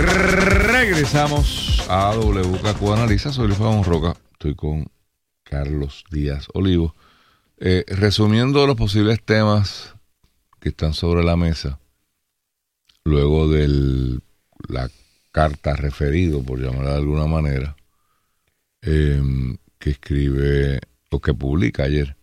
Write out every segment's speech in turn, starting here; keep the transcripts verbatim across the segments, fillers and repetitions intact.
Regresamos a W K Q Analiza. Soy Luis Fabón Roca. Estoy con Carlos Díaz Olivo. Eh, resumiendo los posibles temas que están sobre la mesa, luego de la carta referido, por llamarla de alguna manera, eh, que escribe o que publica ayer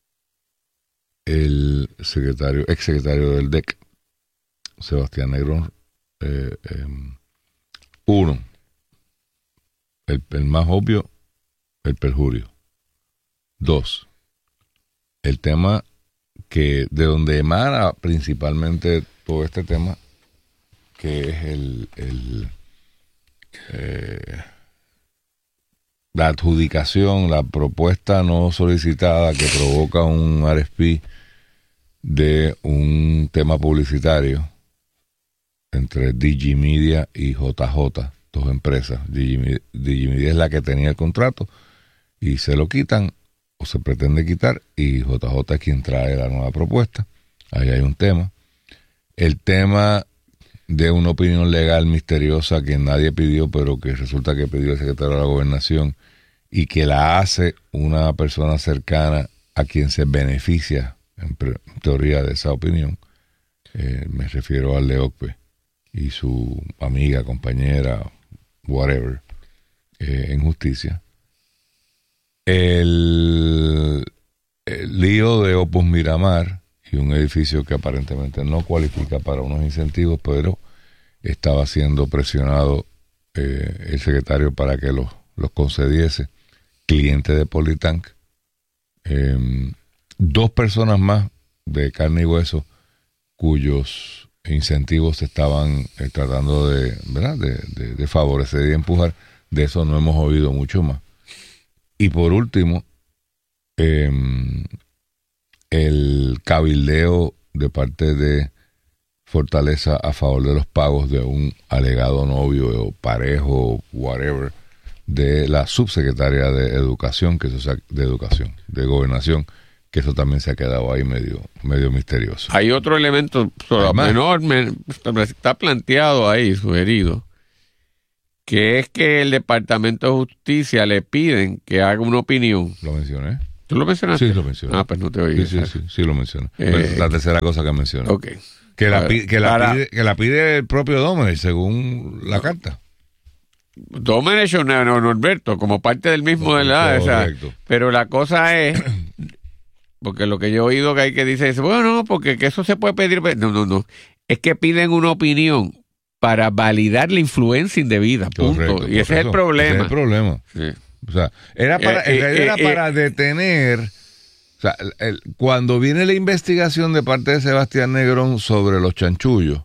el secretario, ex secretario del D E C, Sebastián Negrón. Eh, eh, uno, el, el más obvio, el perjurio. Dos, el tema que de donde emana principalmente todo este tema, que es el, el eh, la adjudicación, la propuesta no solicitada que provoca un R F P de un tema publicitario entre Digimedia y J J, dos empresas. Digimedia, Digimedia es la que tenía el contrato y se lo quitan o se pretende quitar, y J J es quien trae la nueva propuesta. Ahí hay un tema. El tema de una opinión legal misteriosa que nadie pidió, pero que resulta que pidió el secretario de la Gobernación y que la hace una persona cercana a quien se beneficia, en teoría, de esa opinión. Eh, me refiero al Leocpe y su amiga, compañera, whatever, eh, en justicia. El, el lío de Opus Miramar y un edificio que aparentemente no cualifica para unos incentivos, pero estaba siendo presionado eh, el secretario para que los, los concediese, cliente de Politank. Eh, dos personas más de carne y hueso cuyos incentivos se estaban eh, tratando de, ¿verdad? De, de, de favorecer y empujar. De eso no hemos oído mucho más. Y por último, eh, el cabildeo de parte de Fortaleza a favor de los pagos de un alegado novio o parejo, whatever, de la subsecretaria de Educación, que eso de Educación, de Gobernación, que eso también se ha quedado ahí medio, medio misterioso. Hay otro elemento menor, está planteado ahí, sugerido, que es que el Departamento de Justicia le piden que haga una opinión. ¿Lo mencioné? ¿Tú lo mencionaste? Sí, lo mencioné. Ah, pues no te oí. Sí, sí, sí, sí, lo mencioné. Eh, la tercera cosa que mencioné. Ok. Que la, Para, que, la para, pide, que la pide el propio Domenech, según la carta. Domenech o Norberto, como parte del mismo de la... O sea, pero la cosa es... Porque lo que yo he oído que hay que dice es, bueno, no, porque que eso se puede pedir... No, no, no. Es que piden una opinión para validar la influencia indebida, punto. Correcto, y ese es el problema. Ese es el problema. Sí. O sea, era para, eh, eh, era eh, para eh, detener... O sea, el, el, cuando viene la investigación de parte de Sebastián Negrón sobre los chanchullos,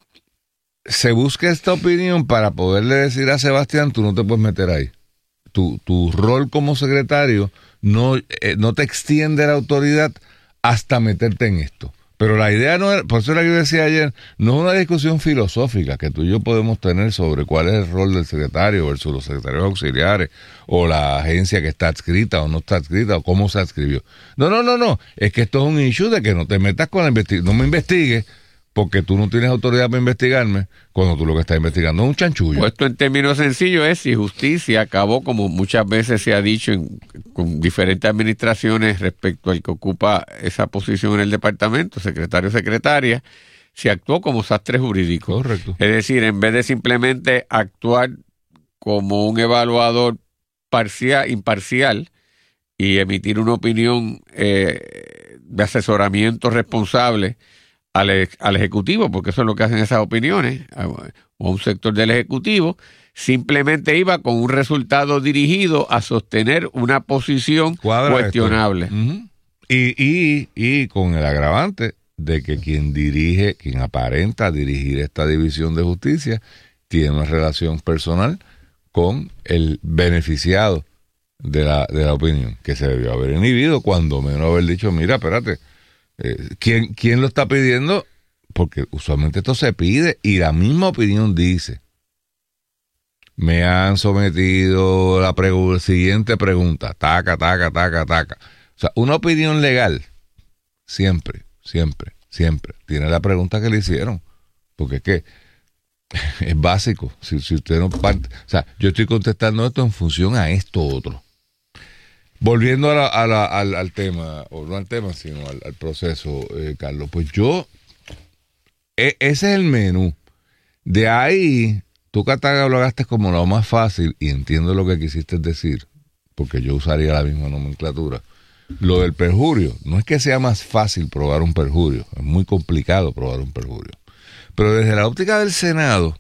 se busca esta opinión para poderle decir a Sebastián, tú no te puedes meter ahí. Tu, tu rol como secretario no, eh, no te extiende la autoridad hasta meterte en esto. Pero la idea no es, por eso era que yo decía ayer, no es una discusión filosófica que tú y yo podemos tener sobre cuál es el rol del secretario versus los secretarios auxiliares o la agencia que está adscrita o no está adscrita o cómo se adscribió. No, no, no, no. Es que esto es un issue de que no te metas con la investigación. No me investigues porque tú no tienes autoridad para investigarme cuando tú lo que estás investigando es un chanchullo. Puesto en términos sencillos es si justicia acabó, como muchas veces se ha dicho en, con diferentes administraciones respecto al que ocupa esa posición en el departamento, secretario o secretaria, se actuó como sastre jurídico. Correcto. Es decir, en vez de simplemente actuar como un evaluador parcial, imparcial y emitir una opinión eh, de asesoramiento responsable Al, al Ejecutivo, porque eso es lo que hacen esas opiniones, o un sector del Ejecutivo, simplemente iba con un resultado dirigido a sostener una posición Cuadra cuestionable. Uh-huh. y, y, y con el agravante de que quien dirige, quien aparenta dirigir esta división de justicia, tiene una relación personal con el beneficiado de la, de la opinión, que se debió haber inhibido, cuando menos haber dicho, mira, espérate, Eh, ¿quién, ¿Quién lo está pidiendo? Porque usualmente esto se pide y la misma opinión dice, me han sometido la pregu- siguiente pregunta, taca, taca, taca, taca. O sea, una opinión legal siempre, siempre, siempre tiene la pregunta que le hicieron, porque es que Es básico. Si, si usted no parte, o sea, yo estoy contestando esto en función a esto otro. Volviendo a la, a la, al, al tema, o no al tema, sino al, al proceso, eh, Carlos, pues yo, e, ese es el menú. De ahí, tú catalogaste como lo más fácil, y entiendo lo que quisiste decir, porque yo usaría la misma nomenclatura. Lo del perjurio, no es que sea más fácil probar un perjurio, es muy complicado probar un perjurio. Pero desde la óptica del Senado,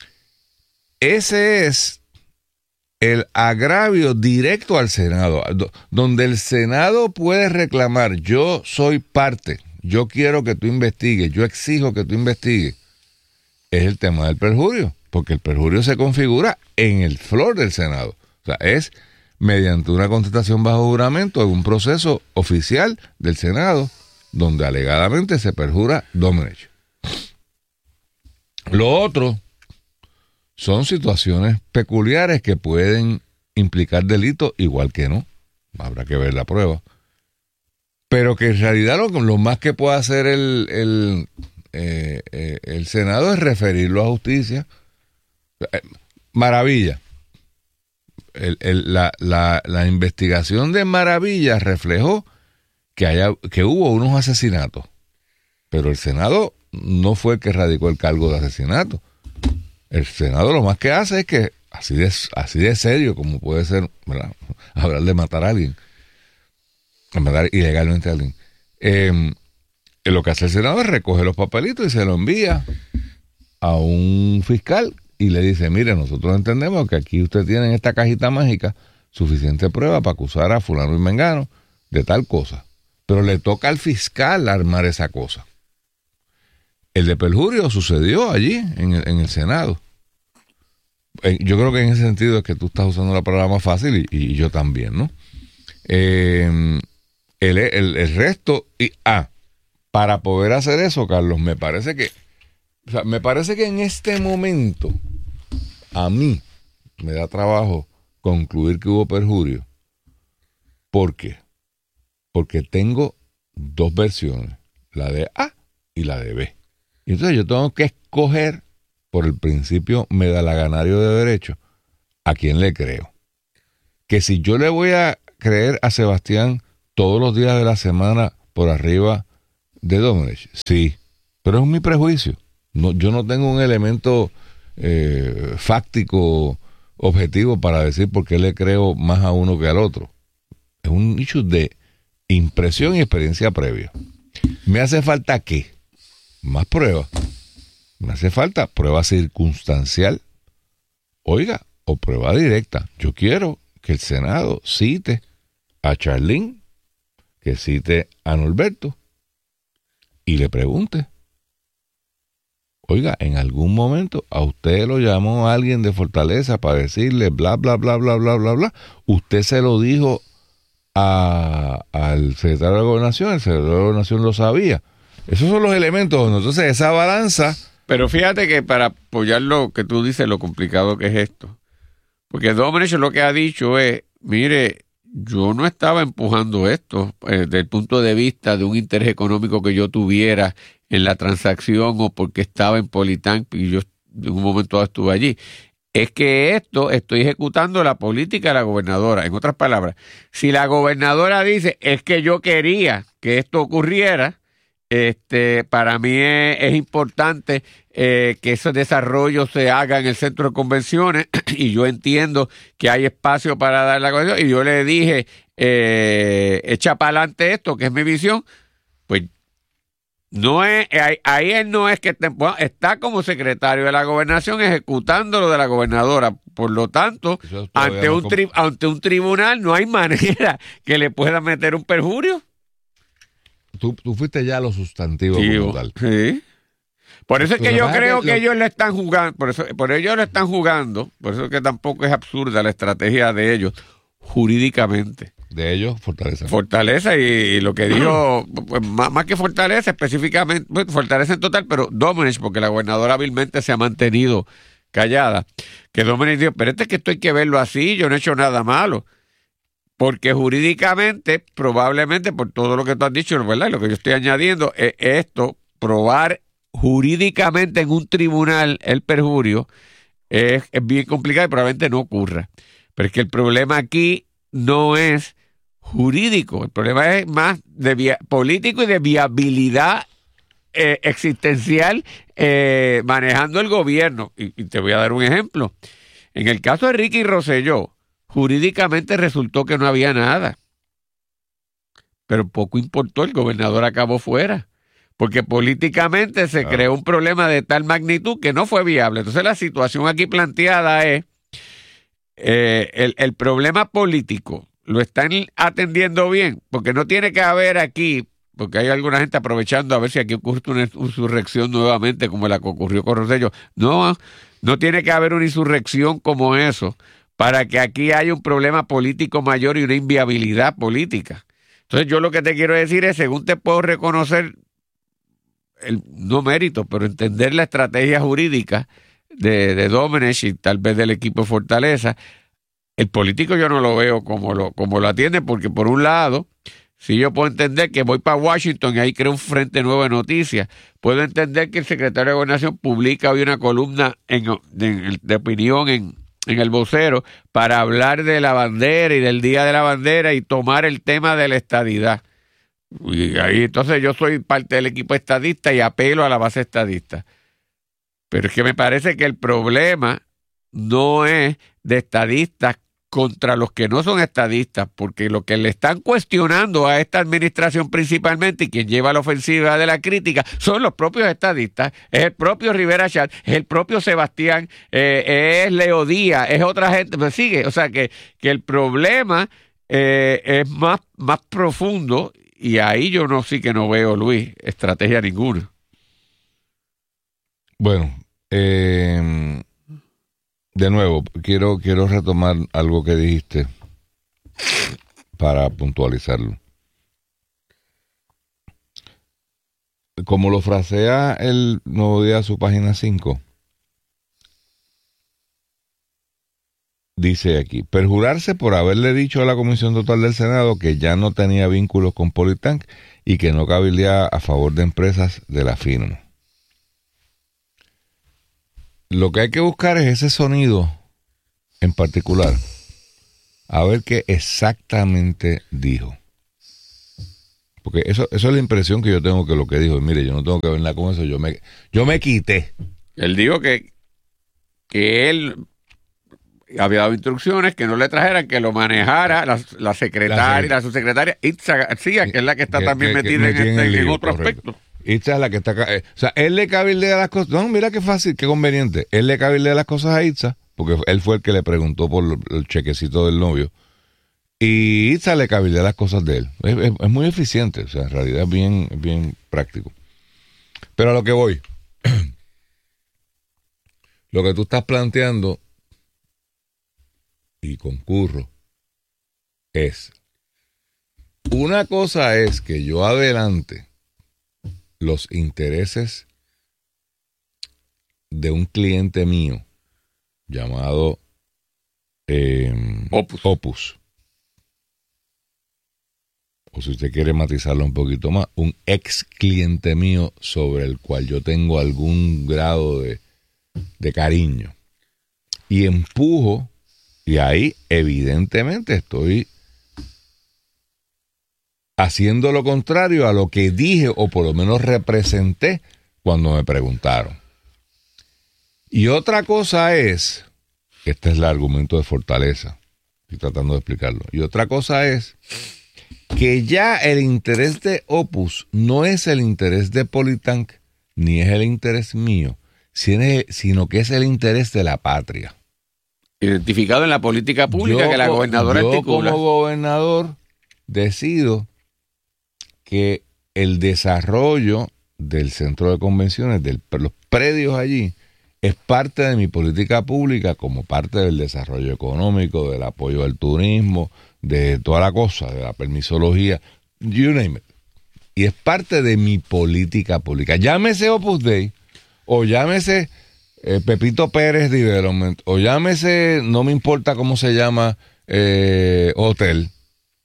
ese es el agravio directo al Senado, donde el Senado puede reclamar, yo soy parte, yo quiero que tú investigues, yo exijo que tú investigues, es el tema del perjurio, porque el perjurio se configura en el floor del Senado. O sea, es mediante una contestación bajo juramento en un proceso oficial del Senado, donde alegadamente se perjura Domenech. Lo otro son situaciones peculiares que pueden implicar delitos, igual que no. Habrá que ver la prueba. Pero que en realidad lo, lo más que puede hacer el, el, eh, eh, el Senado es referirlo a justicia. Eh, maravilla. El, el, la, la, la investigación de Maravilla reflejó que, haya, que hubo unos asesinatos. Pero el Senado no fue el que radicó el cargo de asesinato. El Senado lo más que hace es que, así de, así de serio como puede ser, ¿verdad?, hablar de matar a alguien, matar ilegalmente a alguien, eh, lo que hace el Senado es recoger los papelitos y se lo envía a un fiscal y le dice, mire, nosotros entendemos que aquí usted tiene en esta cajita mágica suficiente prueba para acusar a fulano y mengano de tal cosa, pero le toca al fiscal armar esa cosa. El de perjurio sucedió allí, en el, en el Senado. Yo creo que en ese sentido es que tú estás usando la palabra más fácil y, y yo también, ¿no? Eh, el, el, el resto, y ah, para poder hacer eso, Carlos, me parece que, o sea, me parece que en este momento, a mí me da trabajo concluir que hubo perjurio. ¿Por qué? Porque tengo dos versiones, la de A y la de B. Y entonces yo tengo que escoger, por el principio medalaganario de derecho, a quién le creo. Que si yo le voy a creer a Sebastián todos los días de la semana por arriba de Domenech, sí, pero es mi prejuicio. No, yo no tengo un elemento eh, fáctico, objetivo para decir por qué le creo más a uno que al otro. Es un issue de impresión y experiencia previa. ¿Me hace falta qué? Más pruebas. Me hace falta prueba circunstancial, oiga, o prueba directa. Yo quiero que el Senado cite a Charlene, que cite a Norberto y le pregunte, oiga, en algún momento a usted lo llamó alguien de Fortaleza para decirle bla, bla, bla, bla, bla, bla, bla. Usted se lo dijo a, al secretario de Gobernación, el secretario de Gobernación lo sabía. Esos son los elementos. Entonces, esa balanza. Pero fíjate que para apoyar lo que tú dices, lo complicado que es esto. Porque Domenech lo que ha dicho es, mire, yo no estaba empujando esto eh, desde el punto de vista de un interés económico que yo tuviera en la transacción o porque estaba en Politank y yo en un momento dado estuve allí. Es que esto estoy ejecutando la política de la gobernadora. En otras palabras, si la gobernadora dice, es que yo quería que esto ocurriera, Este, para mí es, es importante eh, que esos desarrollos se hagan en el centro de convenciones y yo entiendo que hay espacio para dar la convención y yo le dije eh, echa para adelante esto que es mi visión, pues no es ahí, ahí él no es que esté, bueno, está como secretario de la gobernación ejecutando lo de la gobernadora, por lo tanto ante un, tri, ante un tribunal no hay manera que le pueda meter un perjurio. Tú, tú fuiste ya a lo sustantivo sí, como tal. Sí. Por eso es que Pero yo creo que, que lo... ellos le están jugando, por eso, por ellos le están jugando, por eso es que tampoco es absurda la estrategia de ellos, jurídicamente. De ellos, Fortaleza. Fortaleza y, y lo que dijo, pues, más, más que Fortaleza, específicamente, pues, Fortaleza en total, pero Domenech, porque la gobernadora hábilmente se ha mantenido callada, que Domenech dijo, pero este es que esto hay que verlo así, yo no he hecho nada malo. Porque jurídicamente, probablemente, por todo lo que tú has dicho, ¿verdad? Y lo que yo estoy añadiendo, es esto, probar jurídicamente en un tribunal el perjurio es, es bien complicado y probablemente no ocurra. Pero es que el problema aquí no es jurídico, el problema es más de via- político y de viabilidad eh, existencial eh, manejando el gobierno. Y, y te voy a dar un ejemplo. En el caso de Ricky Rosselló, jurídicamente resultó que no había nada. Pero poco importó, el gobernador acabó fuera. Porque políticamente se Claro. creó un problema de tal magnitud que no fue viable. Entonces la situación aquí planteada es, eh, el, el problema político lo están atendiendo bien, porque no tiene que haber aquí, porque hay alguna gente aprovechando a ver si aquí ocurre una insurrección nuevamente como la que ocurrió con Rosselló. No, no tiene que haber una insurrección como eso para que aquí haya un problema político mayor y una inviabilidad política. Entonces yo lo que te quiero decir es, según te puedo reconocer, el, no mérito, pero entender la estrategia jurídica de, de Domenech y tal vez del equipo de Fortaleza, el político yo no lo veo como lo, como lo atiende, porque por un lado, si yo puedo entender que voy para Washington y ahí creo un frente nuevo de noticias, puedo entender que el secretario de Gobernación publica hoy una columna en, de, de opinión en, en El Vocero para hablar de la bandera y del Día de la Bandera y tomar el tema de la estadidad. Y ahí entonces yo soy parte del equipo estadista y apelo a la base estadista. Pero es que me parece que el problema no es de estadistas contra los que no son estadistas, porque lo que le están cuestionando a esta administración principalmente y quien lleva la ofensiva de la crítica son los propios estadistas, es el propio Rivera Chat, es el propio Sebastián, eh, es Leo Díaz, es otra gente, pues sigue, o sea que, que el problema eh, es más, más profundo. Y ahí yo no sí que no veo, Luis, estrategia ninguna. Bueno, eh, de nuevo, quiero, quiero retomar algo que dijiste para puntualizarlo. Como lo frasea el Nuevo Día a su página cinco, dice aquí, perjurarse por haberle dicho a la Comisión Total del Senado que ya no tenía vínculos con Politank y que no cabildeaba a favor de empresas de la firma. Lo que hay que buscar es ese sonido en particular, a ver qué exactamente dijo. Porque eso, eso es la impresión que yo tengo que lo que dijo. Mire, yo no tengo que ver nada con eso, yo me, yo me quité. Él dijo que, que él había dado instrucciones que no le trajeran, que lo manejara la, la secretaria, la, la subsecretaria Itza García, que es la que está que, también que, metida que, en, este, en, en otro correcto. aspecto. Itza es la que está acá. Eh, o sea, él le cabildea las cosas. No, mira qué fácil, qué conveniente. Él le cabildea las cosas a Itza, porque él fue el que le preguntó por el chequecito del novio. Y Itza le cabildea las cosas de él. Es, es, es muy eficiente, o sea, en realidad es bien, bien práctico. Pero a lo que voy, lo que tú estás planteando, y concurro, es, una cosa es que yo adelante los intereses de un cliente mío llamado eh, Opus. Opus, o si usted quiere matizarlo un poquito más, un ex cliente mío sobre el cual yo tengo algún grado de, de cariño, y empujo. Y ahí, evidentemente, estoy haciendo lo contrario a lo que dije, o por lo menos representé cuando me preguntaron. Y otra cosa es, este es el argumento de Fortaleza, estoy tratando de explicarlo, y otra cosa es que ya el interés de Opus no es el interés de Politank, ni es el interés mío, sino que es el interés de la patria. Identificado en la política pública yo, que la gobernadora yo articula. Como gobernador decido que el desarrollo del centro de convenciones, de los predios allí, es parte de mi política pública, como parte del desarrollo económico, del apoyo al turismo, de toda la cosa, de la permisología, you name it. Y es parte de mi política pública. Llámese Opus Dei, o llámese Eh, Pepito Pérez Development, o llámese, no me importa cómo se llama, eh, hotel,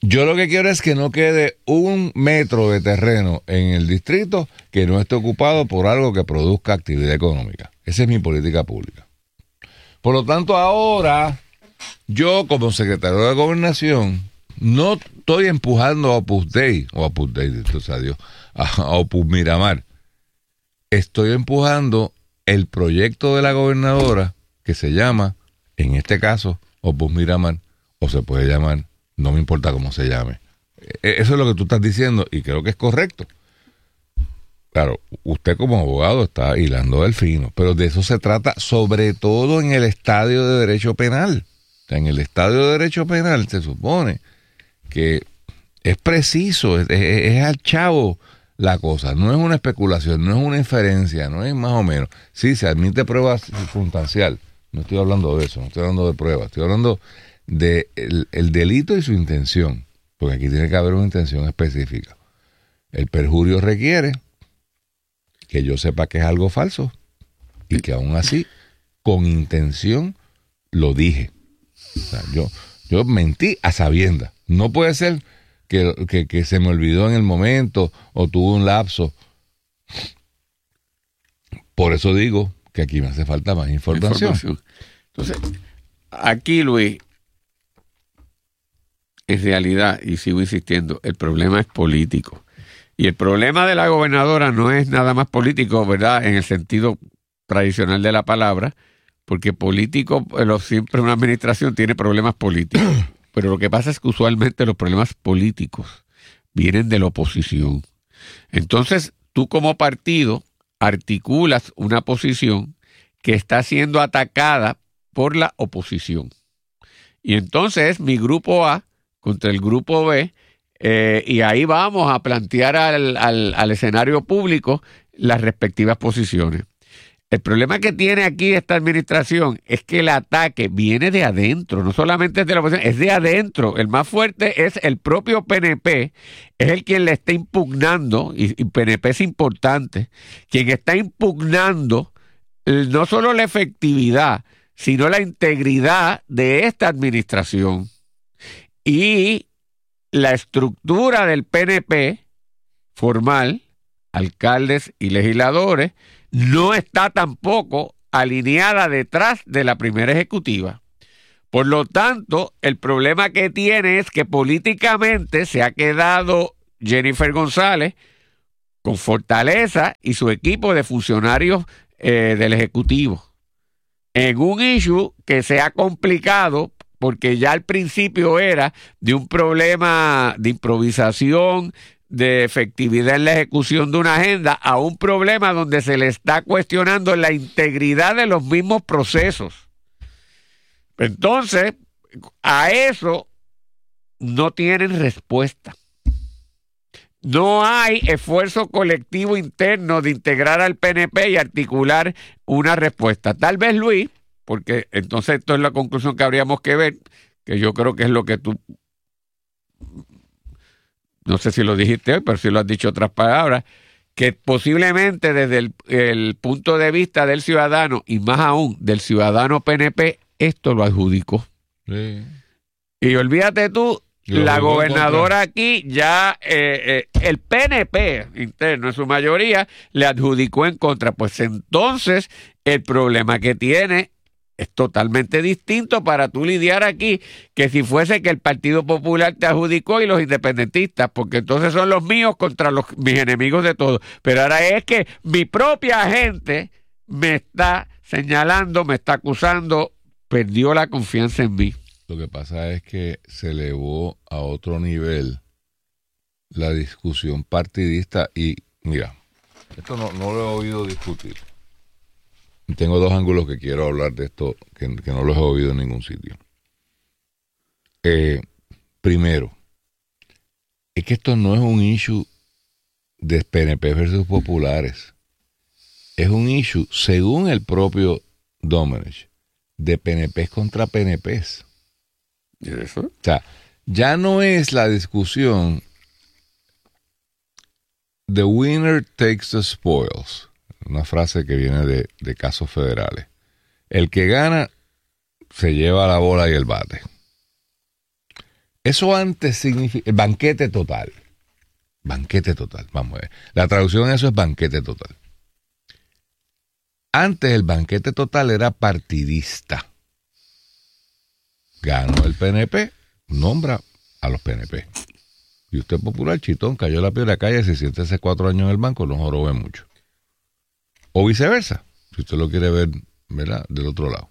Yo lo que quiero es que no quede un metro de terreno en el distrito que no esté ocupado por algo que produzca actividad económica. Esa es mi política pública. Por lo tanto, ahora, yo como secretario de Gobernación, no estoy empujando a Opus Dei, o a Opus Dei, entonces adiós, a, a Opus Miramar. Estoy empujando el proyecto de la gobernadora que se llama, en este caso, Opus Miramar, o se puede llamar, no me importa cómo se llame. Eso es lo que tú estás diciendo y creo que es correcto. Claro, usted como abogado está hilando del fino, pero de eso se trata sobre todo en el estadio de derecho penal. O sea, en el estadio de derecho penal se supone que es preciso, es, es, es al chavo la cosa, no es una especulación, no es una inferencia, no es más o menos. Sí, se admite prueba circunstancial, no estoy hablando de eso, no estoy hablando de pruebas, estoy hablando de el, el delito y su intención, porque aquí tiene que haber una intención específica. El perjurio requiere que yo sepa que es algo falso y que aún así, con intención, lo dije. O sea, yo, yo mentí a sabiendas. No puede ser que, que, que se me olvidó en el momento o tuve un lapso. Por eso digo que aquí me hace falta más información. información. Entonces, aquí, Luis, en realidad, y sigo insistiendo, el problema es político. Y el problema de la gobernadora no es nada más político, ¿verdad? En el sentido tradicional de la palabra, porque político, siempre una administración tiene problemas políticos. Pero lo que pasa es que usualmente los problemas políticos vienen de la oposición. Entonces, tú como partido articulas una posición que está siendo atacada por la oposición. Y entonces mi grupo A contra el grupo B, Eh, y ahí vamos a plantear al, al, al escenario público las respectivas posiciones. El problema que tiene aquí esta administración es que el ataque viene de adentro, no solamente es de la oposición, es de adentro. El más fuerte es el propio P N P, es el quien le está impugnando, y, y P N P es importante, quien está impugnando no solo la efectividad, sino la integridad de esta administración. Y la estructura del P N P formal, alcaldes y legisladores, no está tampoco alineada detrás de la primera ejecutiva. Por lo tanto, el problema que tiene es que políticamente se ha quedado Jennifer González con Fortaleza y su equipo de funcionarios eh, del Ejecutivo en un issue que se ha complicado porque ya al principio era de un problema de improvisación, de efectividad en la ejecución de una agenda, a un problema donde se le está cuestionando la integridad de los mismos procesos. Entonces, a eso no tienen respuesta. No hay esfuerzo colectivo interno de integrar al P N P y articular una respuesta. Tal vez, Luis, porque entonces esto es la conclusión que habríamos que ver, que yo creo que es lo que tú, no sé si lo dijiste hoy, pero si lo has dicho otras palabras, que posiblemente desde el, el punto de vista del ciudadano, y más aún del ciudadano P N P, esto lo adjudicó. Sí. Y olvídate tú, Yo la gobernadora aquí ya, eh, eh, el P N P interno en su mayoría, le adjudicó en contra. Pues entonces el problema que tiene es totalmente distinto para tú lidiar aquí que si fuese que el Partido Popular te adjudicó y los independentistas, porque entonces son los míos contra los mis enemigos de todos. Pero ahora es que mi propia gente me está señalando, me está acusando, perdió la confianza en mí. Lo que pasa es que se elevó a otro nivel la discusión partidista y, mira, esto no, no lo he oído discutir. Tengo dos ángulos que quiero hablar de esto, que, que no los he oído en ningún sitio. Eh, primero, es que esto no es un issue de P N P versus populares. Es un issue, según el propio Domenech, de P N P contra P N Pes. ¿Y eso? O sea, ya no es la discusión the winner takes the spoils. Una frase que viene de, de casos federales. El que gana se lleva la bola y el bate. Eso antes significa el banquete total. Banquete total, vamos a ver. La traducción de eso es banquete total. Antes el banquete total era partidista. Ganó el P N P, nombra a los P N P. Y usted popular, chitón, cayó la piedra calle, se siente hace cuatro años en el banco, no jorobe mucho. O viceversa, si usted lo quiere ver, ¿verdad?, del otro lado.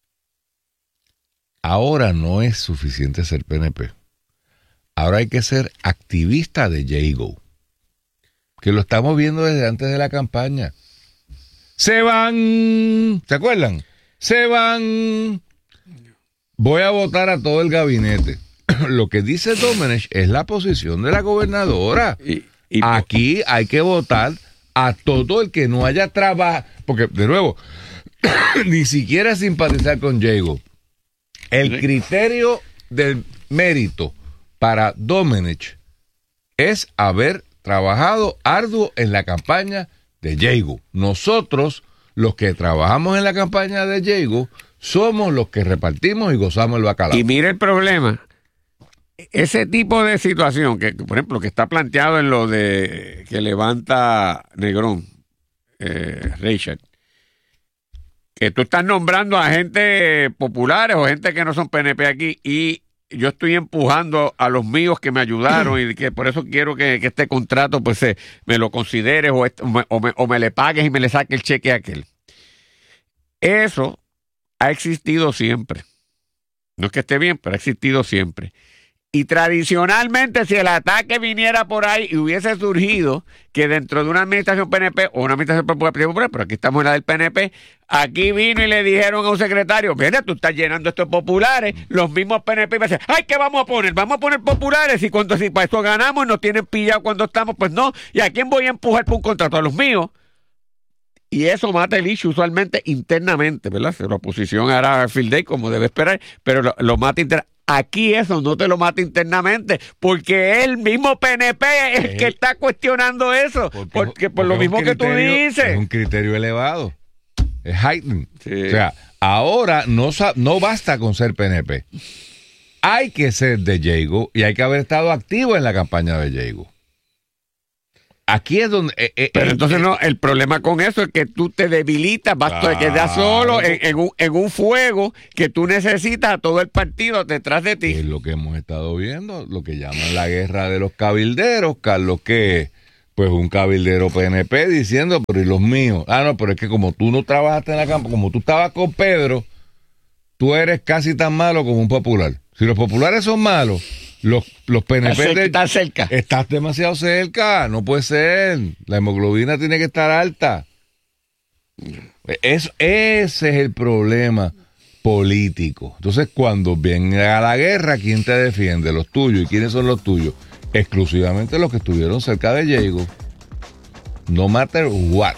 Ahora no es suficiente ser P N P. Ahora hay que ser activista de Jago, que lo estamos viendo desde antes de la campaña. Se van, ¿se acuerdan? Se van. Voy a votar a todo el gabinete. Lo que dice Domenech es la posición de la gobernadora. Y, y Aquí hay que votar a todo el que no haya trabajo, porque de nuevo, ni siquiera simpatizar con Jago. El criterio del mérito para Domenech es haber trabajado arduo en la campaña de Jago. Nosotros, los que trabajamos en la campaña de Jago, somos los que repartimos y gozamos el bacalao. Y mire el problema. Ese tipo de situación, que por ejemplo, que está planteado en lo de que levanta Negrón, eh, Richard, que tú estás nombrando a gente populares o gente que no son P N P aquí, y yo estoy empujando a los míos que me ayudaron y que por eso quiero que, que este contrato pues se, me lo consideres o, o, me, o, me, o me le pagues y me le saque el cheque a aquel. Eso ha existido siempre. No es que esté bien, pero ha existido siempre. Y tradicionalmente, si el ataque viniera por ahí y hubiese surgido que dentro de una administración P N P o una administración popular, pero aquí estamos en la del P N P, aquí vino y le dijeron a un secretario, mira, tú estás llenando estos populares, los mismos P N P iban a decir, ay, ¿qué vamos a poner? Vamos a poner populares, y cuando si para eso ganamos nos tienen pillado cuando estamos, pues no. ¿Y a quién voy a empujar por un contrato? A los míos. Y eso mata el issue usualmente internamente, ¿verdad? La oposición hará field day como debe esperar, pero lo, lo mata internamente. Aquí eso no te lo mata internamente, porque el mismo P N P es el que está cuestionando eso, porque, porque por porque lo mismo criterio, que tú dices. Es un criterio elevado, es heightened. Sí. O sea, ahora no, no basta con ser P N P. Hay que ser de Jago y hay que haber estado activo en la campaña de Jago. Aquí es donde... Eh, eh, Pero eh, entonces eh, no, el problema con eso es que tú te debilitas, vas claro. a quedar solo en, en, un, en un fuego que tú necesitas a todo el partido detrás de ti. Es lo que hemos estado viendo, lo que llaman la guerra de los cabilderos, Carlos, que pues un cabildero P N P diciendo, pero ¿y los míos? Ah, no, pero es que como tú no trabajaste en la campaña, como tú estabas con Pedro, tú eres casi tan malo como un popular. Si los populares son malos... Los, los P N P... Estás cerca. Estás demasiado cerca. No puede ser. La hemoglobina tiene que estar alta. Es, ese es el problema político. Entonces, cuando viene a la guerra, ¿quién te defiende? Los tuyos. ¿Y quiénes son los tuyos? Exclusivamente los que estuvieron cerca de Jago. No matter what.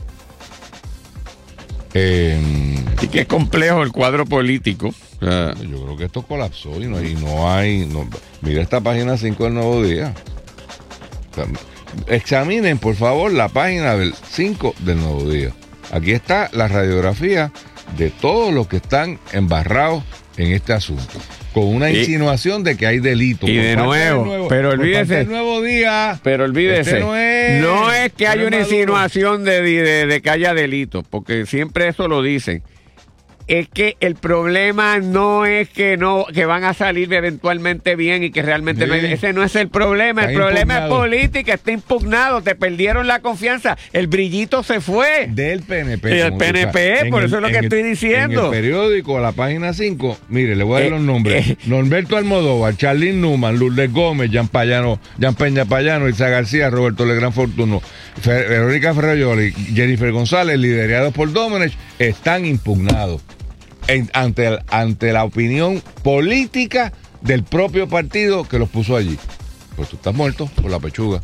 Eh, y qué complejo el cuadro político. Uh, yo creo que esto colapsó y no, y no hay... No, mira esta página cinco del Nuevo Día. O sea, examinen, por favor, la página del cinco del Nuevo Día. Aquí está la radiografía de todos los que están embarrados en este asunto. Con una y, insinuación de que hay delito. Y de nuevo, nuevo, pero olvídese. El Nuevo Día. Pero olvídese. Este no, es, no es que haya una insinuación de, de, de que haya delito, porque siempre eso lo dicen. Es que el problema no es que no que van a salir eventualmente bien y que realmente sí. no hay, ese no es el problema. Está el problema impugnado. Es política, está impugnado, te perdieron la confianza, el brillito se fue del P N P. Y del P N P, por el, eso es lo que el, estoy diciendo. En el periódico, la página cinco, mire, le voy a dar eh, los nombres. Eh, Norberto Almodóvar, Charlín Newman, Lourdes Gómez, Jan Payano, Jan Peña Payano, Isa García, Roberto Legrand Fortuno, Fer, Verónica Ferrayoli, Jennifer González, liderados por Domenech, están impugnados. En, ante, el, ante la opinión política del propio partido que los puso allí. Pues tú estás muerto por la pechuga.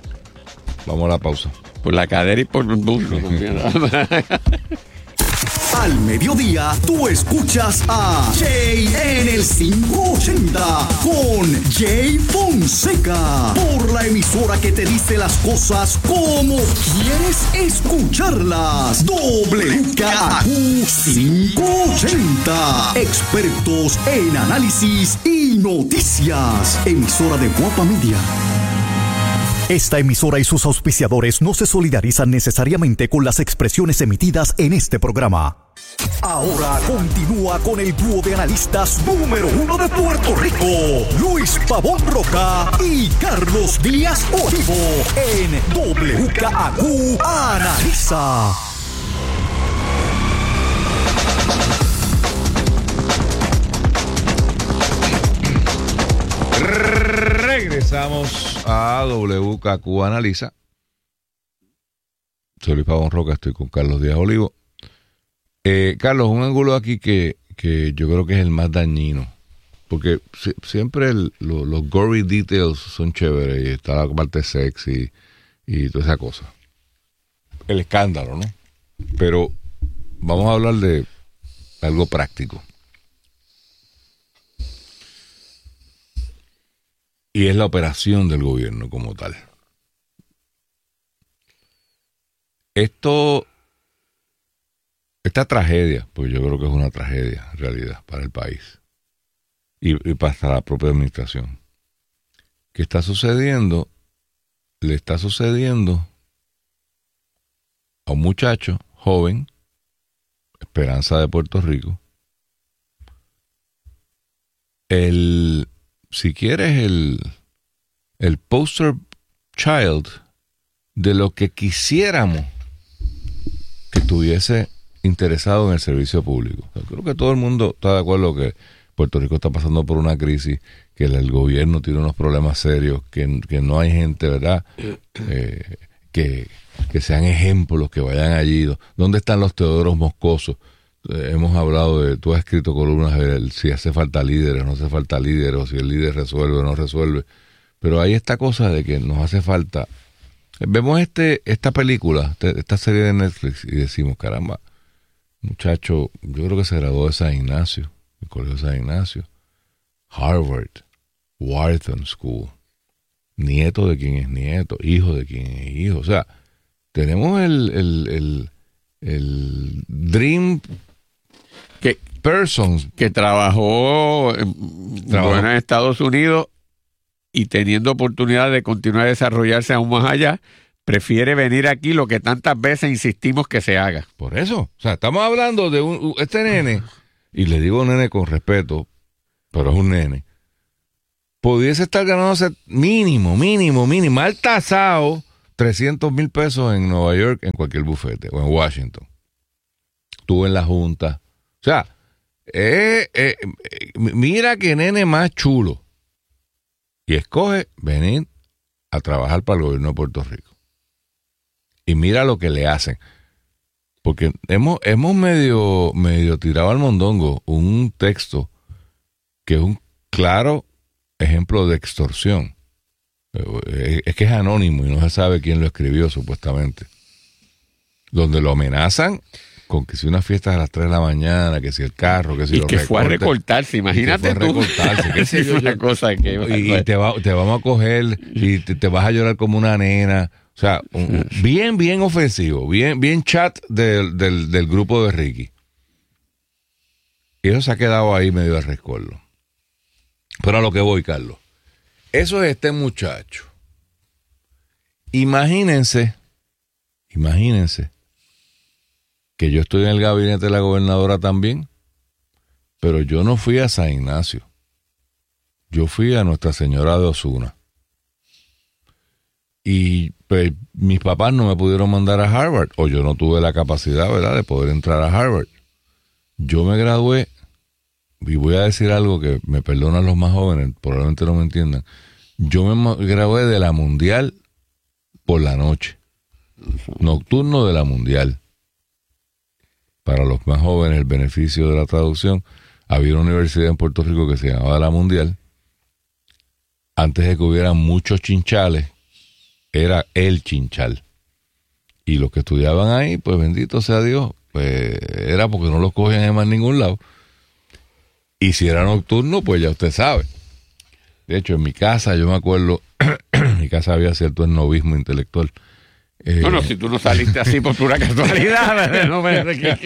Vamos a la pausa. Por la cadera y por el muslo. Al mediodía, tú escuchas a Jay en el quinientos ochenta con Jay Fonseca. Por la emisora que te dice las cosas como quieres escucharlas. W K A Q quinientos ochenta. Expertos en análisis y noticias. Emisora de Guapa Media. Esta emisora y sus auspiciadores no se solidarizan necesariamente con las expresiones emitidas en este programa. Ahora continúa con el dúo de analistas número uno de Puerto Rico, Luis Pavón Roca y Carlos Díaz Olivo, en W K A Q Analiza. Regresamos a W K Q Analiza. Soy Luis Pavón Roca, estoy con Carlos Díaz Olivo. Eh, Carlos, un ángulo aquí que, que yo creo que es el más dañino, porque si, siempre el, lo, los gory details son chéveres y está la parte sexy y toda esa cosa. El escándalo, ¿no? Pero vamos a hablar de algo práctico. Y es la operación del gobierno como tal. Esto, esta tragedia, pues yo creo que es una tragedia en realidad para el país y, y para la propia administración. ¿Qué está sucediendo? Le está sucediendo a un muchacho joven, esperanza de Puerto Rico, el... si quieres, el, el poster child de lo que quisiéramos que estuviese interesado en el servicio público. O sea, creo que todo el mundo está de acuerdo que Puerto Rico está pasando por una crisis, que el, el gobierno tiene unos problemas serios, que, que no hay gente, ¿verdad?, eh, que, que sean ejemplos, que vayan allí. ¿Dónde están los Teodoros Moscosos? Eh, hemos hablado de, tú has escrito columnas de si hace falta líderes, no hace falta líderes, o si el líder resuelve o no resuelve, pero hay esta cosa de que nos hace falta. Vemos este esta película, esta serie de Netflix y decimos, caramba, muchacho, yo creo que se graduó de San Ignacio, el colegio de San Ignacio, Harvard, Wharton School, nieto de quien es nieto, hijo de quien es hijo, o sea, tenemos el el, el, el dream que persons que trabajó en, Trabajó. bueno, en Estados Unidos y teniendo oportunidad de continuar a desarrollarse aún más allá, prefiere venir aquí lo que tantas veces insistimos que se haga. Por eso, o sea, estamos hablando de un, este nene, y le digo nene con respeto, pero es un nene, pudiese estar ganándose mínimo, mínimo, mínimo, mal tasado, trescientos mil pesos en Nueva York, en cualquier bufete, o en Washington. Estuvo en la Junta. O sea, eh, eh, eh, mira qué nene más chulo. Y escoge venir a trabajar para el gobierno de Puerto Rico. Y mira lo que le hacen. Porque hemos, hemos medio, medio tirado al mondongo un texto que es un claro ejemplo de extorsión. Es que es anónimo y no se sabe quién lo escribió supuestamente. Donde lo amenazan con que si una fiesta a las tres de la mañana, que si el carro, que si y lo que fue a recortarse, imagínate tú. Recortarse, qué sé yo, una yo. cosa que y, y te, va, te vamos a coger y te, te vas a llorar como una nena. O sea, un, bien, bien ofensivo, bien, bien chat del, del, del grupo de Ricky. Y eso se ha quedado ahí medio a rescoldo. Pero a lo que voy, Carlos. Eso es este muchacho. Imagínense, imagínense que yo estoy en el gabinete de la gobernadora también, pero yo no fui a San Ignacio. Yo fui a Nuestra Señora de Osuna. Y pues, mis papás no me pudieron mandar a Harvard, o yo no tuve la capacidad, ¿verdad?, de poder entrar a Harvard. Yo me gradué, y voy a decir algo que me perdonan los más jóvenes, probablemente no me entiendan. Yo me gradué de la Mundial por la noche. Nocturno de la Mundial. Para los más jóvenes, el beneficio de la traducción, había una universidad en Puerto Rico que se llamaba La Mundial. Antes de que hubiera muchos chinchales, era el chinchal. Y los que estudiaban ahí, pues bendito sea Dios, pues era porque no los cogían en más ningún lado. Y si era nocturno, pues ya usted sabe. De hecho, en mi casa, yo me acuerdo, en mi casa había cierto esnovismo intelectual. Eh, no, no, si tú no saliste así por pura casualidad. No me...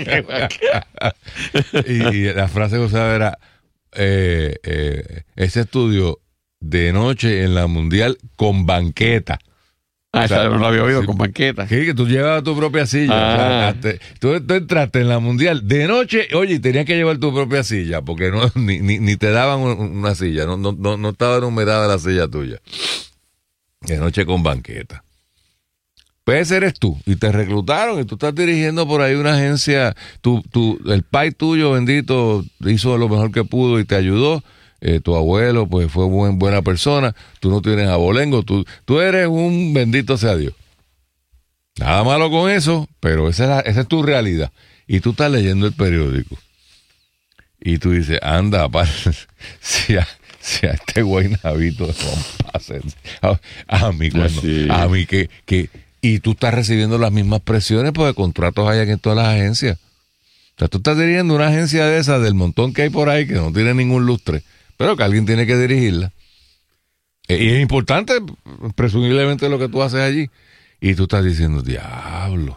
y, y la frase que usaba era, eh, eh, ese estudio de noche en la Mundial con banqueta. Ah, o sea, no lo había oído, sí, con banqueta. Sí, que tú llevabas tu propia silla. Ah. O sea, hasta, tú, tú entraste en la Mundial de noche, oye, y tenías que llevar tu propia silla, porque no ni, ni, ni te daban una silla, no, no, no, no estaba numerada la silla tuya. De noche con banqueta. Pues ese eres tú, y te reclutaron, y tú estás dirigiendo por ahí una agencia, tu, tu, el pai tuyo, bendito, hizo lo mejor que pudo y te ayudó. Eh, tu abuelo pues fue buen, buena persona, tú no tienes abolengo, tú, tú eres un bendito sea Dios. Nada malo con eso, pero esa es, la, esa es tu realidad. Y tú estás leyendo el periódico y tú dices, anda, par, si, a, si a este guaynabito de a, a mí cuando, Así. a mí que, que, y tú estás recibiendo las mismas presiones porque contratos hay aquí en todas las agencias. O sea, tú estás dirigiendo una agencia de esas del montón que hay por ahí que no tiene ningún lustre, pero que alguien tiene que dirigirla. Y es importante, presumiblemente, lo que tú haces allí. Y tú estás diciendo, diablo.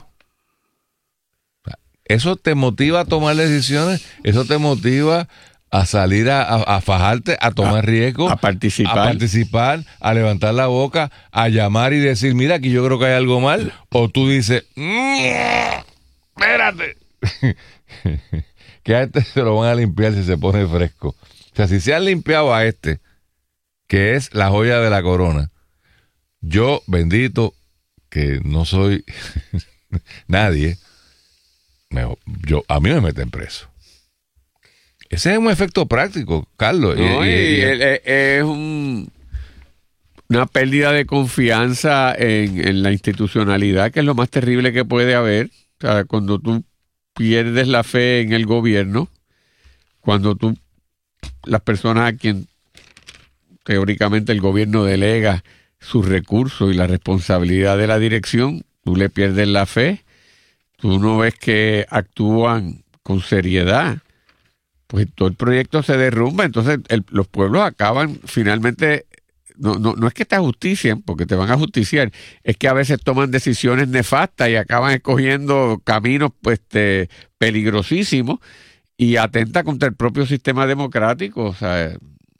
Eso te motiva a tomar decisiones, eso te motiva a salir a, a, a fajarte, a tomar a, riesgos, a participar. a participar, a levantar la boca, a llamar y decir, mira, aquí yo creo que hay algo mal. O tú dices, mmm, espérate. Que a este se lo van a limpiar si se pone fresco. O sea, si se han limpiado a este, que es la joya de la corona, yo, bendito, que no soy nadie, me, yo, a mí me meten preso. Ese es un efecto práctico, Carlos. No, y, y, y y, el, es un, una pérdida de confianza en, en la institucionalidad, que es lo más terrible que puede haber. O sea, cuando tú pierdes la fe en el gobierno, cuando tú, las personas a quien teóricamente el gobierno delega sus recursos y la responsabilidad de la dirección, tú le pierdes la fe, tú no ves que actúan con seriedad, pues todo el proyecto se derrumba. Entonces el, los pueblos acaban finalmente, no, no, no es que te ajusticien, porque te van a ajusticiar, es que a veces toman decisiones nefastas y acaban escogiendo caminos pues, este, peligrosísimos y atenta contra el propio sistema democrático. O sea,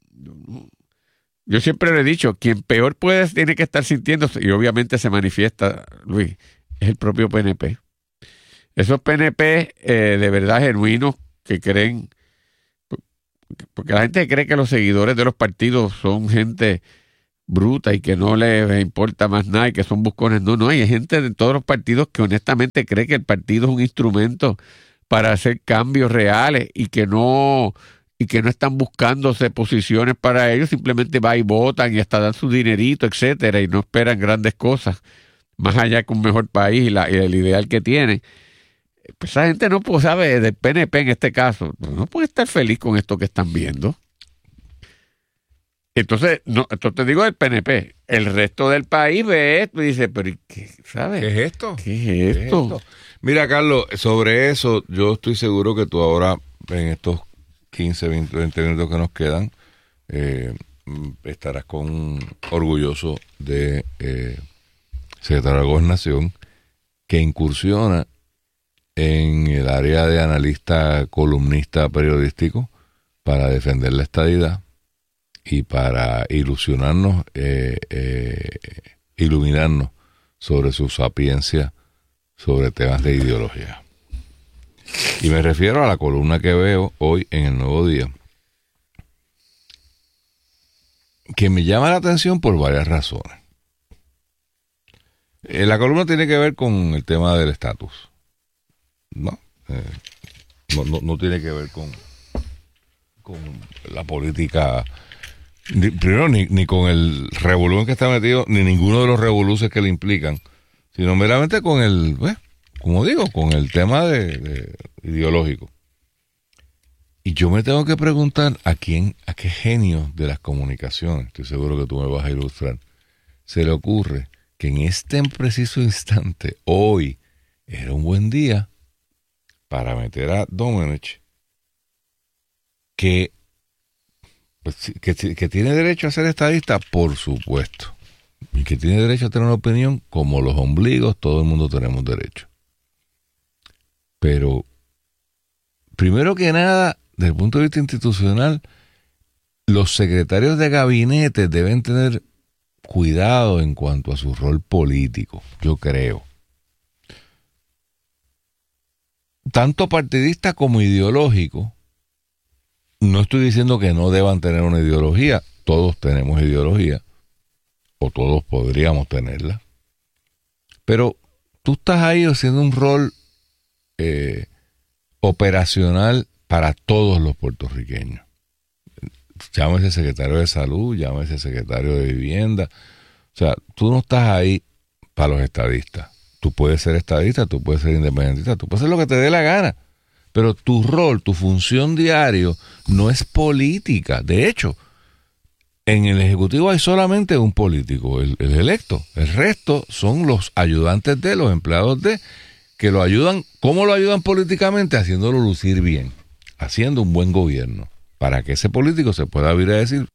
yo siempre le he dicho, quien peor puede tiene que estar sintiéndose, y obviamente se manifiesta, Luis, es el propio P N P. Esos P N P eh, de verdad genuinos que creen, porque la gente cree que los seguidores de los partidos son gente bruta y que no les importa más nada y que son buscones. No, no, hay gente de todos los partidos que honestamente cree que el partido es un instrumento para hacer cambios reales y que no y que no están buscándose posiciones para ellos, simplemente va y votan y hasta dan su dinerito, etcétera, y no esperan grandes cosas, más allá que un mejor país y, la, y el ideal que tienen. Pues esa gente no pues, sabe, del P N P en este caso, no puede estar feliz con esto que están viendo. Entonces, no, esto te digo del P N P. El resto del país ve esto y dice, pero ¿qué, ¿sabes? ¿Qué es esto? ¿Qué es ¿Qué es esto? esto? Mira, Carlos, sobre eso, yo estoy seguro que tú ahora, en estos quince, veinte, veinte minutos que nos quedan, eh, estarás con orgulloso de eh, secretario de Gobernación que incursiona en el área de analista, columnista periodístico para defender la estadidad y para ilusionarnos, eh, eh, iluminarnos sobre su sapiencia sobre temas de ideología. Y me refiero a la columna que veo hoy en El Nuevo Día, que me llama la atención por varias razones. Eh, la columna tiene que ver con el tema del estatus. No, eh, no, no, no tiene que ver con, con la política, ni, primero ni, ni con el revolú en que está metido, ni ninguno de los revoluces que le implican, sino meramente con el, pues, como digo, con el tema de, de ideológico. Y yo me tengo que preguntar a quién, a qué genio de las comunicaciones, estoy seguro que tú me vas a ilustrar, se le ocurre que en este preciso instante, hoy, era un buen día para meter a Domenech, que, pues, que, que tiene derecho a ser estadista, por supuesto, y que tiene derecho a tener una opinión, como los ombligos, todo el mundo tenemos derecho. Pero, primero que nada, desde el punto de vista institucional, los secretarios de gabinete deben tener cuidado en cuanto a su rol político, yo creo. Tanto partidista como ideológico. No estoy diciendo que no deban tener una ideología, todos tenemos ideología, o todos podríamos tenerla, pero tú estás ahí haciendo un rol eh, operacional para todos los puertorriqueños. Llámese secretario de salud, llámese secretario de vivienda, o sea, tú no estás ahí para los estadistas. Tú puedes ser estadista, tú puedes ser independentista, tú puedes hacer lo que te dé la gana. Pero tu rol, tu función diario no es política. De hecho, en el Ejecutivo hay solamente un político, el, el electo. El resto son los ayudantes de, los empleados de, que lo ayudan. ¿Cómo lo ayudan políticamente? Haciéndolo lucir bien, haciendo un buen gobierno, para que ese político se pueda vir a decir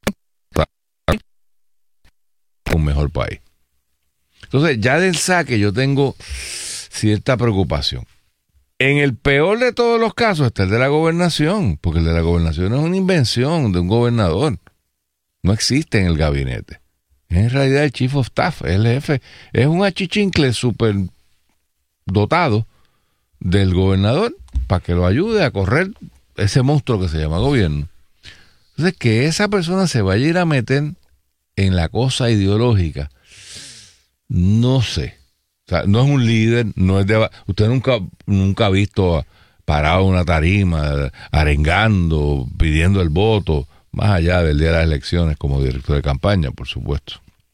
un mejor país. Entonces, ya del saque yo tengo cierta preocupación. En el peor de todos los casos está el de la gobernación, porque el de la gobernación es una invención de un gobernador. No existe en el gabinete. Es en realidad el Chief of Staff, el jefe. Es un achichincle súper dotado del gobernador para que lo ayude a correr ese monstruo que se llama gobierno. Entonces, que esa persona se vaya a ir a meter en la cosa ideológica, no sé. O sea, no es un líder, no es de... Usted nunca, nunca ha visto parado en una tarima, arengando, pidiendo el voto, más allá del día de las elecciones como director de campaña, por supuesto.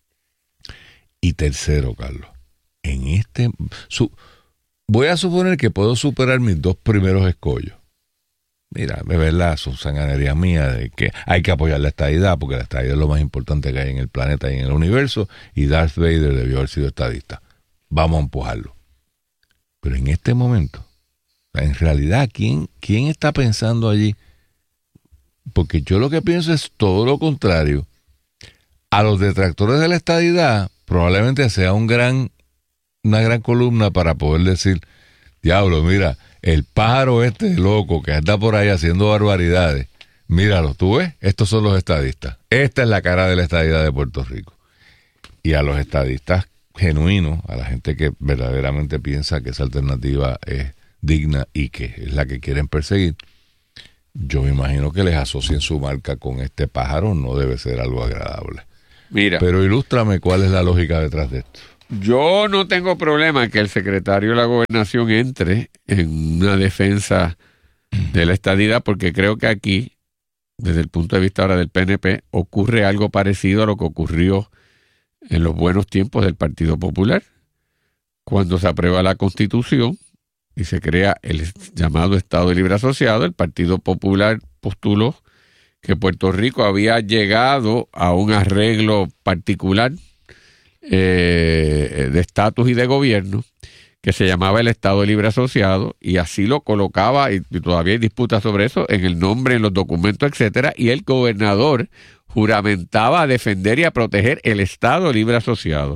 Y tercero, Carlos, en este... Su, voy a suponer que puedo superar mis dos primeros escollos. Mira, de verdad, son sanganerías mías de que hay que apoyar la estadidad, porque la estadidad es lo más importante que hay en el planeta y en el universo, y Darth Vader debió haber sido estadista. Vamos a empujarlo. Pero en este momento, en realidad, ¿quién, quién está pensando allí? Porque yo lo que pienso es todo lo contrario. A los detractores de la estadidad probablemente sea un gran, una gran columna para poder decir, diablo, mira, el pájaro este loco que anda por ahí haciendo barbaridades, míralo, ¿tú ves? Estos son los estadistas. Esta es la cara de la estadidad de Puerto Rico. Y a los estadistas genuino, a la gente que verdaderamente piensa que esa alternativa es digna y que es la que quieren perseguir, yo me imagino que les asocien su marca con este pájaro, no debe ser algo agradable. Mira, pero ilústrame cuál es la lógica detrás de esto. Yo no tengo problema en que el secretario de la Gobernación entre en una defensa de la estadidad, porque creo que aquí, desde el punto de vista ahora del P N P, ocurre algo parecido a lo que ocurrió en los buenos tiempos del Partido Popular, cuando se aprueba la Constitución y se crea el llamado Estado Libre Asociado. El Partido Popular postuló que Puerto Rico había llegado a un arreglo particular eh, de estatus y de gobierno que se llamaba el Estado Libre Asociado, y así lo colocaba, y, y todavía hay disputas sobre eso, en el nombre, en los documentos, etcétera, y el gobernador juramentaba a defender y a proteger el Estado Libre Asociado.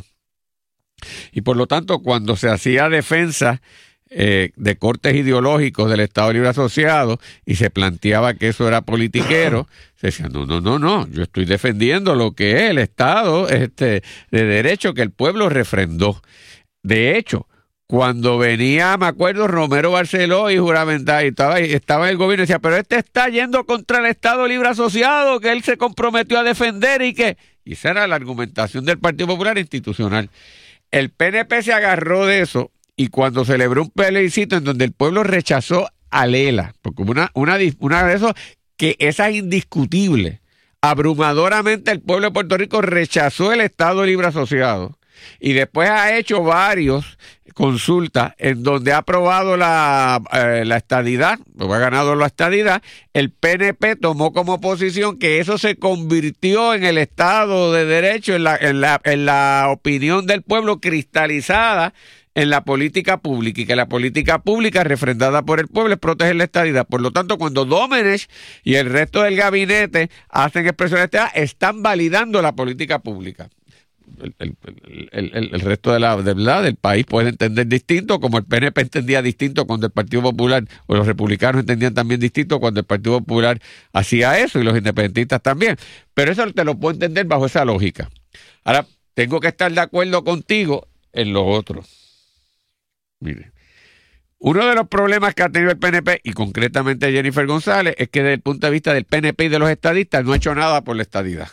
Y por lo tanto, cuando se hacía defensa eh, de cortes ideológicos del Estado Libre Asociado y se planteaba que eso era politiquero, se decía, no, no, no, no, yo estoy defendiendo lo que es el Estado este, de derecho que el pueblo refrendó. De hecho, cuando venía, me acuerdo, Romero Barceló y juramentaba, y estaba, estaba en el gobierno y decía, pero este está yendo contra el Estado Libre Asociado, que él se comprometió a defender y que... Y esa era la argumentación del Partido Popular institucional. El P N P se agarró de eso, y cuando celebró un plebiscito en donde el pueblo rechazó a Lela, porque una, una, una de esos que esa es indiscutible, abrumadoramente el pueblo de Puerto Rico rechazó el Estado Libre Asociado. Y después ha hecho varios consultas en donde ha aprobado la, eh, la estadidad, o ha ganado la estadidad. El P N P tomó como posición que eso se convirtió en el Estado de Derecho, en la, en la, en la opinión del pueblo cristalizada en la política pública y que la política pública refrendada por el pueblo es proteger la estadidad. Por lo tanto, cuando Domenech y el resto del gabinete hacen expresiones de estadidad, están validando la política pública. El, el, el, el, el resto de la, de verdad, del país puede entender distinto, como el P N P entendía distinto cuando el Partido Popular, o los republicanos entendían también distinto cuando el Partido Popular hacía eso, y los independentistas también. Pero eso te lo puedo entender bajo esa lógica. Ahora, tengo que estar de acuerdo contigo en lo otro. Mire, uno de los problemas que ha tenido el P N P, y concretamente Jennifer González, es que desde el punto de vista del P N P y de los estadistas no ha hecho nada por la estadidad.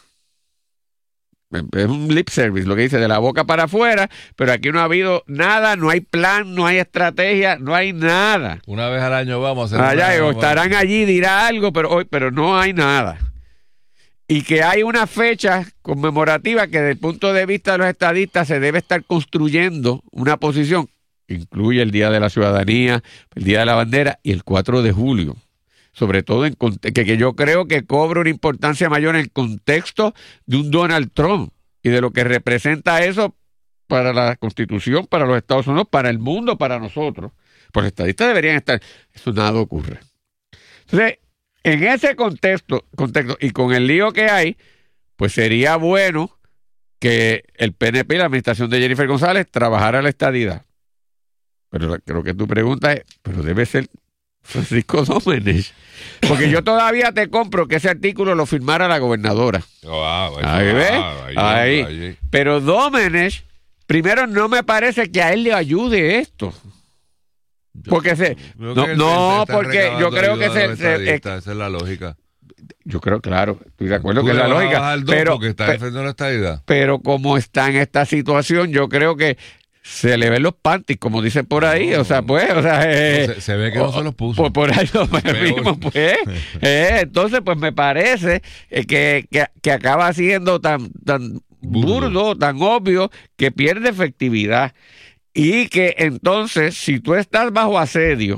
Es un lip service, lo que dice, de la boca para afuera, pero aquí no ha habido nada, no hay plan, no hay estrategia, no hay nada. Una vez al año vamos a hacer allá, una, o estarán vamos. allí, dirá algo, pero hoy, pero no hay nada. Y que hay una fecha conmemorativa que desde el punto de vista de los estadistas se debe estar construyendo una posición, incluye el Día de la Ciudadanía, el Día de la Bandera y el cuatro de julio. Sobre todo en que, que yo creo que cobra una importancia mayor en el contexto de un Donald Trump y de lo que representa eso para la Constitución, para los Estados Unidos, para el mundo, para nosotros. Pues los estadistas deberían estar. Eso nada ocurre. Entonces, en ese contexto, contexto y con el lío que hay, pues sería bueno que el P N P y la administración de Jennifer González trabajara la estadidad. Pero creo que tu pregunta es, pero debe ser Francisco Domenech. Porque yo todavía te compro que ese artículo lo firmara la gobernadora. Wow, ahí wow, ves. ahí, Ahí. ahí. Pero Domenech, primero no me parece que a él le ayude esto. Porque se. Yo No, creo que no él está porque yo recabando creo que ayuda de se. los se- estadistas, esa es la lógica. yo creo, claro, estoy de acuerdo Tú que es le la vas a lógica. bajar dos Pero, porque está pe- defendiendo la estadidad. pero como está en esta situación, yo creo que se le ven los panties, como dicen por ahí. No. O sea, pues, o sea, eh, No, se, se ve que no se los puso. Por, por ahí lo Peor. mismo, pues. Eh, entonces, pues me parece eh, que, que, que acaba siendo tan, tan burdo. Burdo. tan obvio, que pierde efectividad. Y que entonces, si tú estás bajo asedio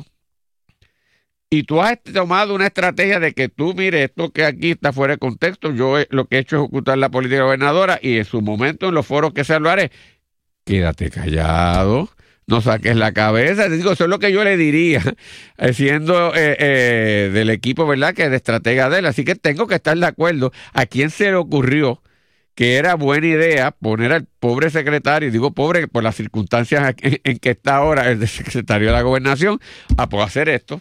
y tú has tomado una estrategia de que tú, mire, esto que aquí está fuera de contexto, yo he- lo que he hecho es ejecutar la política gobernadora y en su momento, en los foros que sea, lo haré. Quédate callado, no saques la cabeza. Te digo, eso es lo que yo le diría, eh, siendo eh, eh, del equipo, ¿verdad?, que es de estratega de él. Así que tengo que estar de acuerdo. ¿A quién se le ocurrió que era buena idea poner al pobre secretario, y digo pobre por las circunstancias en, en que está ahora el secretario de la Gobernación, a poder hacer esto?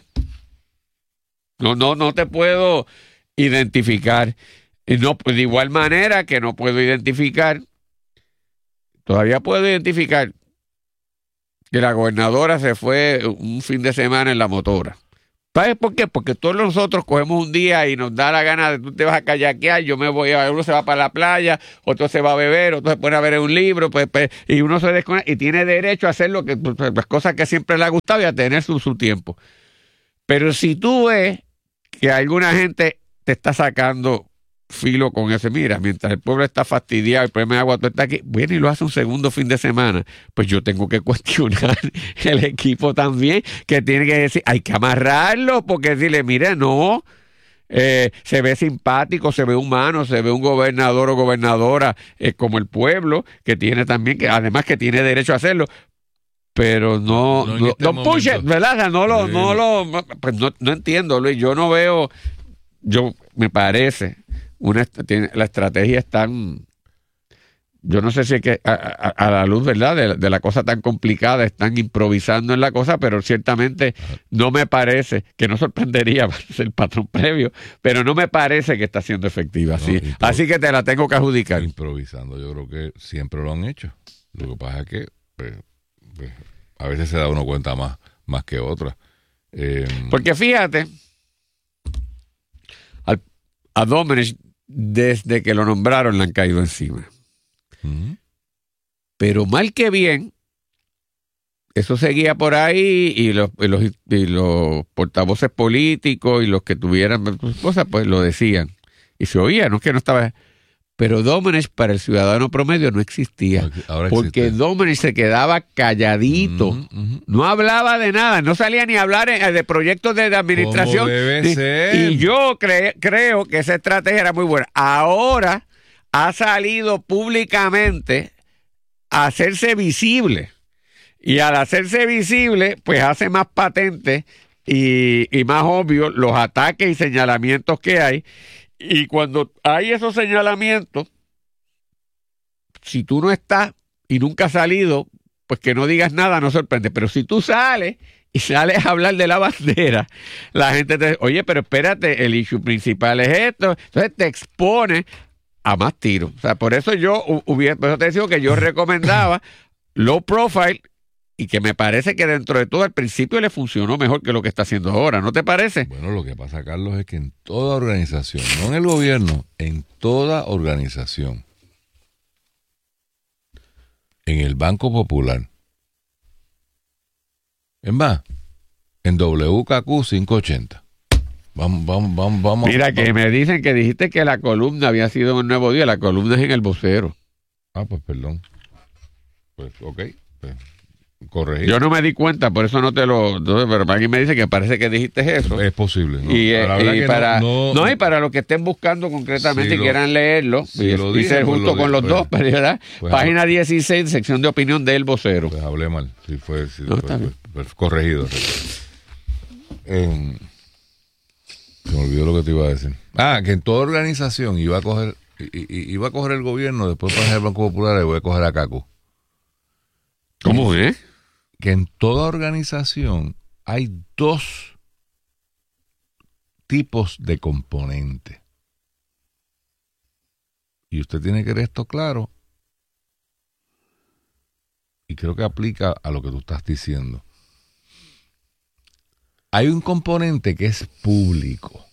No, no, no te puedo identificar. Y no, de igual manera que no puedo identificar, todavía puedo identificar que la gobernadora se fue un fin de semana en la motora. ¿Sabes por qué? Porque todos nosotros cogemos un día y nos da la gana de tú te vas a kayakear, yo me voy a, uno se va para la playa, otro se va a beber, otro se pone a ver un libro, pues, pues, y uno se desconecta y tiene derecho a hacer lo que, pues, las cosas que siempre le ha gustado y a tener su, su tiempo. Pero si tú ves que alguna gente te está sacando filo con ese, mira, mientras el pueblo está fastidiado, el problema de agua, tú estás aquí, viene y lo hace un segundo fin de semana, pues yo tengo que cuestionar el equipo también, que tiene que decir, hay que amarrarlo, porque decirle, mire, no, eh, se ve simpático, se ve humano, se ve un gobernador o gobernadora eh, como el pueblo, que tiene también, que además que tiene derecho a hacerlo, pero no, No en no, este no push it, momento. ¿verdad? O sea, no lo, Sí. no lo, pues no, no entiendo, Luis, yo no veo, yo, me parece, una est- tiene, la estrategia es tan, yo no sé si es que a, a, a la luz, ¿verdad?, de, de la cosa tan complicada, están improvisando en la cosa, pero ciertamente no me parece, que no sorprendería el patrón previo, pero no me parece que está siendo efectiva. No, así, impro- así que te la tengo que adjudicar. Improvisando, yo creo que siempre lo han hecho. Lo que pasa es que pues, pues, a veces se da uno cuenta más, más que otra. Eh, Porque fíjate, al, a Domenech, desde que lo nombraron, le han caído encima. ujú. Pero mal que bien, eso seguía por ahí y los, y los, y los portavoces políticos y los que tuvieran cosas, pues lo decían. Y se oía, no es que no estaba... Pero Domenech para el ciudadano promedio no existía. Ahora Porque existe. Domenech se quedaba calladito. Ujú, ujú. No hablaba de nada, no salía ni a hablar en- de proyectos de, de administración. Como debe y, ser. y yo cre- creo que esa estrategia era muy buena. Ahora ha salido públicamente a hacerse visible. Y al hacerse visible, pues hace más patente y, y más obvio los ataques y señalamientos que hay. Y cuando hay esos señalamientos, si tú no estás y nunca has salido, pues que no digas nada no sorprende. Pero si tú sales y sales a hablar de la bandera, la gente te dice, oye, pero espérate, el issue principal es esto. Entonces te expone a más tiros. O sea, por eso yo hubiera, por eso te digo que yo recomendaba low profile y que me parece que dentro de todo al principio le funcionó mejor que lo que está haciendo ahora. ¿No te parece? Bueno, lo que pasa, Carlos, es que en toda organización, no en el gobierno, en toda organización, en el Banco Popular, es más, en W K Q quinientos ochenta. Vamos, vamos, vamos, vamos. Mira, vamos. que me dicen que dijiste que la columna había sido en el Nuevo Día. La columna es en El Vocero. Ah, pues perdón. Pues, ok. Pues, corregir. Yo no me di cuenta, por eso no te lo... No, pero alguien me dice que parece que dijiste eso. Es posible. ¿no? Y, eh, y para, no, no, no, y para los que estén buscando concretamente si y lo, quieran leerlo, si y, lo y dije, ser pues justo lo con los pues, dos, ¿verdad? Pues, Página dieciséis, sección de opinión de El Vocero. Pues hablé mal. Si fue, si No, fue, está pues, pues, corregido. Eh, se me olvidó lo que te iba a decir. Ah, que en toda organización iba a coger, iba a coger el gobierno, después para el Banco Popular y voy a coger a Caco. ¿Cómo es? Que en toda organización hay dos tipos de componentes. Y usted tiene que tener esto claro. Y creo que aplica a lo que tú estás diciendo. Hay un componente que es público.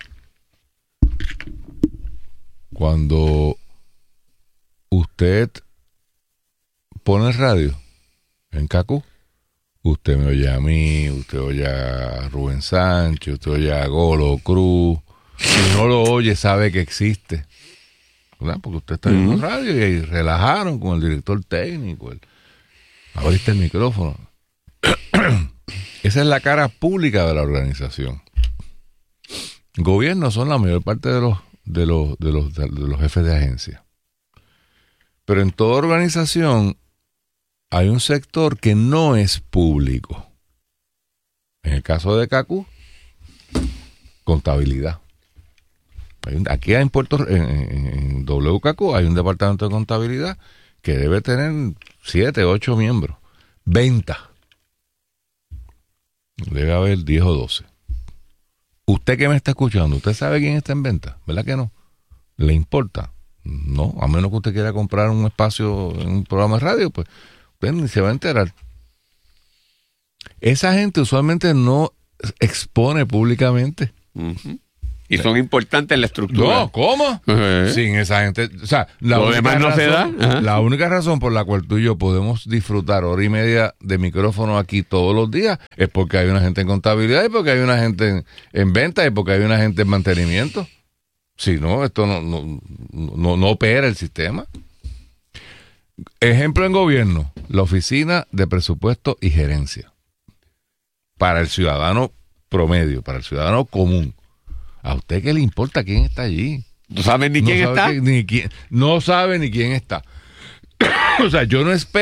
Cuando usted pone el radio en Cacu, usted me oye a mí, usted oye a Rubén Sánchez, usted oye a Golo Cruz. Si no lo oye, sabe que existe, ¿verdad? Porque usted está en uh-huh. radio y ahí relajaron con el director técnico. El, abriste el micrófono. Esa es la cara pública de la organización. Gobiernos son la mayor parte de los, de los, de los, de los jefes de agencia. Pero en toda organización hay un sector que no es público. En el caso de Cacu, contabilidad. Hay un, aquí en Puerto en, en, en W K Q hay un departamento de contabilidad que debe tener siete, ocho miembros. Venta. Debe haber diez o doce. Usted que me está escuchando, ¿usted sabe quién está en venta? ¿Verdad que no? ¿Le importa? No, a menos que usted quiera comprar un espacio en un programa de radio, pues usted ni se va a enterar. Esa gente usualmente no expone públicamente. Uh-huh. Y son importantes en la estructura. No, ¿cómo? Uh-huh. Sin esa gente. O sea, la lo única demás no razón, se da. Uh-huh. La única razón por la cual tú y yo podemos disfrutar hora y media de micrófono aquí todos los días es porque hay una gente en contabilidad y porque hay una gente en, en venta y porque hay una gente en mantenimiento. Si no, esto no, no, no, no opera el sistema. Ejemplo en gobierno, la Oficina de Presupuesto y Gerencia. Para el ciudadano promedio, para el ciudadano común. ¿A usted qué le importa quién está allí? ¿No sabe ni quién no está? Que, ni quién, no sabe ni quién está. O sea, yo no espero